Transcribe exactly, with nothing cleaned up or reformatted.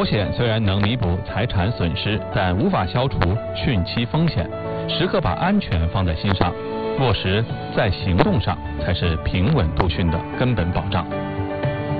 保险虽然能弥补财产损失，但无法消除汛期风险。时刻把安全放在心上，落实在行动上，才是平稳度汛的根本保障。